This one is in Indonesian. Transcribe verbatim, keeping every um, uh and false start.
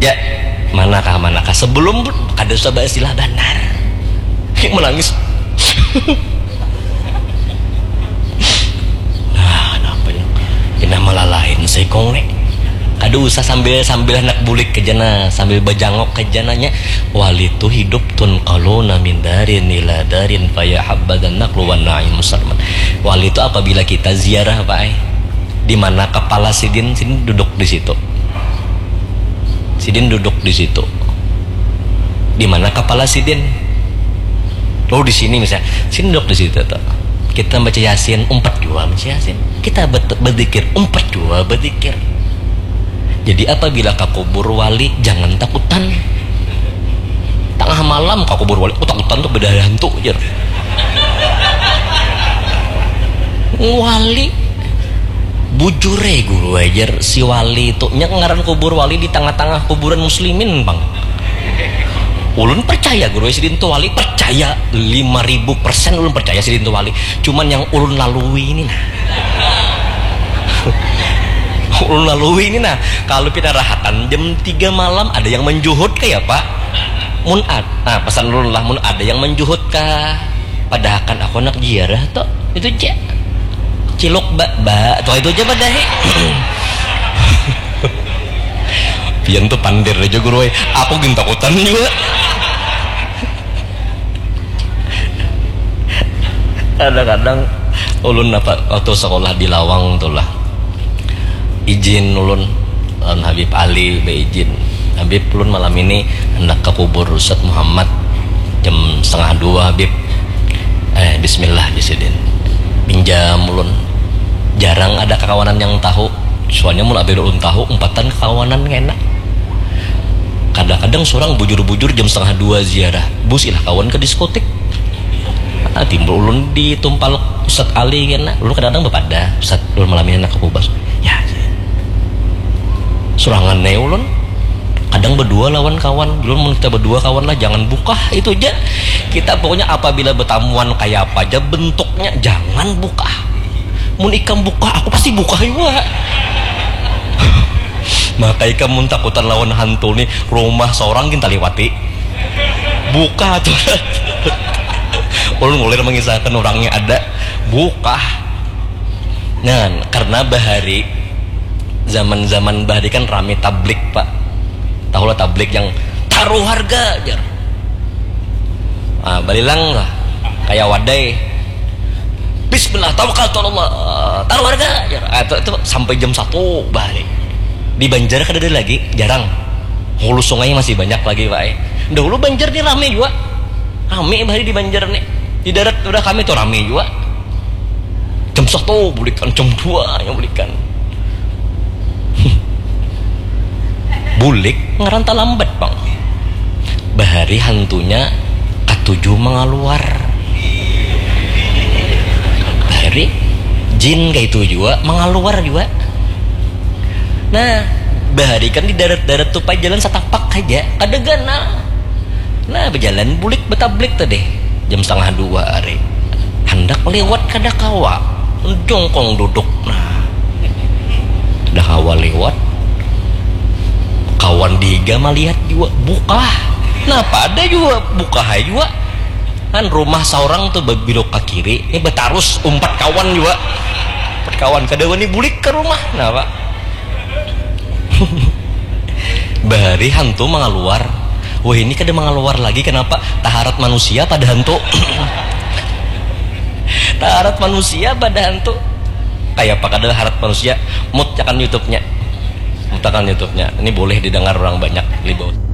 ya manakah manakah sebelum kada usah bahas istilah benar menangis. Nah kenapa ya ini malah lain saya kong nek kada usah sambil sambil anak bulik ke jana sambil bajangok ke jananya wali itu hidup tun qaluna min darin ila darin faya habbadan naqlu wan na'im musliman. Wali itu apabila kita ziarah Pak eh, di mana kepala sidin sidin duduk di situ. Sidin duduk di situ. Di mana kepala sidin? Oh di sini misalnya. Sidin duduk di situ tuh. Kita baca Yasin empat dua baca Yasin. Kita berzikir empat dua berzikir. Jadi apabila ka kubur wali jangan takutan. Tengah malam ka kubur wali, oh, takutan tuh beda hantu aja. Wali bujure guru ajar si wali itu nya ngaran kubur wali di tengah-tengah kuburan muslimin bang. Ulun percaya guru sidin tu wali percaya lima ribu persen ulun percaya sidin tu wali. Cuman yang ulun lalui ini nah. ulun lalui ini nah kalau kita rahatan jam tiga malam ada yang menjuhud kayak Pak munad. Nah pesan ulun lah mun ada yang menjuhud kah padahal kan aku nak ziarah tuh itu aja cilok bak bak tuh itu aja pada he. Pian tuh pandir aja guru aku gin takutan juga. Kadang-kadang ulun apa waktu sekolah di Lawang tuh lah izin ulun lawan Habib Ali be izin Habib ulun malam ini hendak ke kubur Ustaz Muhammad jam setengah dua Habib eh bismillah jasidin pinjam ulun jarang ada kawanan yang tahu soalnya mun abis ulun tahu empatan kawanan enak. Kadang-kadang seorang bujur-bujur jam setengah dua ziarah bus ilah kawan ke diskotik. Nah, timbul ulun ditumpal Ustaz Ali kena ulun kadang-kadang bepada Ustaz ulun malam ini nak ke kubas ya surangan ne ulun kadang berdua lawan kawan ulun mun kita berdua kawan lah jangan buka itu aja kita pokoknya apabila bertamuan kayak apa aja bentuknya jangan buka mun ikam buka aku pasti buka juga. Maka ikam mun takutan lawan hantu nih rumah seorang kita lewati buka tuh. Ulun mulai mengisahkan orangnya ada buka. Nah karena bahari zaman-zaman bahari kan rame tablik Pak tahu lah tablik yang taruh harga jar nah, balilang lah kayak wadai bismillah tawakkaltu Allah taruh harga jar nah, itu, itu sampai jam satu bahari di Banjar kan ada lagi jarang hulu sungai masih banyak lagi Pak eh. Dahulu Banjar nih rame juga rame bahari di Banjar nih di darat udah kami tuh rame juga jam satu bulikan jam dua yang bulikan bulik ngeranta lambat bang bahari hantunya ketujuh mengaluar bahari jin kayak itu juga mengaluar juga. Nah bahari kan di darat-darat tuh pak jalan satapak aja kadegan nah nah berjalan bulik betablik tadi jam setengah dua hari hendak lewat kada kawa jongkong duduk nah dah kawa lewat kawan dihiga melihat juga buka nah pada juga buka juga kan rumah seorang tuh belok ke kiri ini betarus empat kawan juga empat kawan kadang ini bulik ke rumah nah Pak. Bahari hantu mengaluar wah ini kada mengaluar lagi kenapa taharat manusia pada hantu. Taharat manusia pada hantu kayak apa kada taharat manusia mut akan YouTube-nya mut akan YouTube-nya ini boleh didengar orang banyak libau.